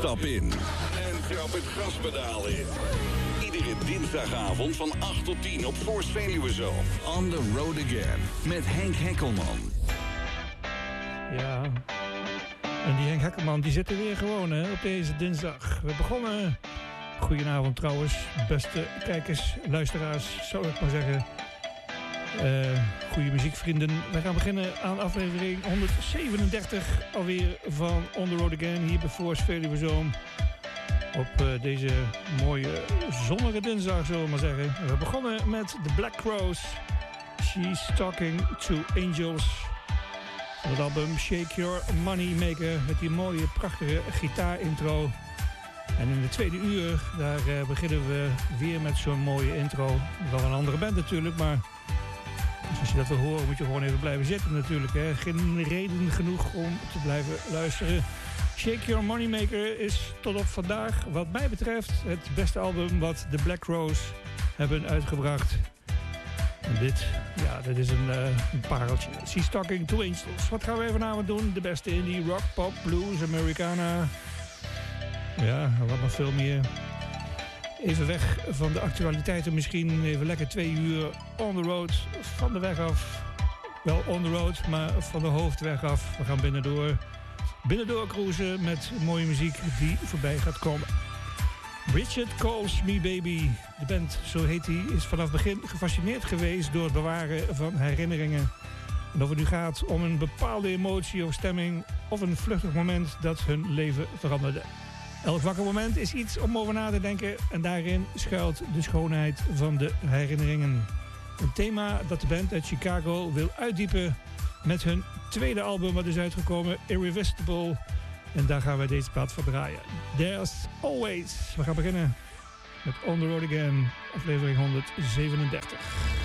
Stap in en trap het gaspedaal in. Iedere dinsdagavond van 8 tot 10 op Force Veluwe Zoom. On the road again met Henk Hekkelman. Ja, en die Henk Hekkelman die zit er weer gewoon hè, op deze dinsdag. We begonnen. Goedenavond trouwens, beste kijkers, luisteraars, zou ik maar zeggen. Goede muziekvrienden. We gaan beginnen aan aflevering 137 alweer van On The Road Again hier bij Force Veluwe Zoom. Op deze mooie zonnige dinsdag, zullen we maar zeggen. We begonnen met The Black Crowes. She's Talking to Angels. Van het album Shake Your Money Maker met die mooie prachtige gitaarintro. En in de tweede uur, daar beginnen we weer met zo'n mooie intro. Van een andere band natuurlijk, maar als je dat wil horen moet je gewoon even blijven zitten natuurlijk. Hè. Geen reden genoeg om te blijven luisteren. Shake Your Moneymaker is tot op vandaag, wat mij betreft, het beste album wat de Black Crowes hebben uitgebracht. En dit is een pareltje. She's Talking to Angels. Wat gaan we vanavond doen? De beste indie, rock, pop, blues, Americana. Ja, wat nog veel meer. Even weg van de actualiteiten misschien. Even lekker 2 uur on the road. Van de weg af. Wel on the road, maar van de hoofdweg af. We gaan binnendoor cruisen met mooie muziek die voorbij gaat komen. Bridget Calls Me Baby. De band, zo heet die, is vanaf begin gefascineerd geweest door het bewaren van herinneringen. En of het nu gaat om een bepaalde emotie of stemming of een vluchtig moment dat hun leven veranderde. Elk wakker moment is iets om over na te denken en daarin schuilt de schoonheid van de herinneringen. Een thema dat de band uit Chicago wil uitdiepen met hun tweede album wat is uitgekomen, Irresistible. En daar gaan wij deze plaat voor draaien. There's Always. We gaan beginnen met On The Road Again, aflevering 137.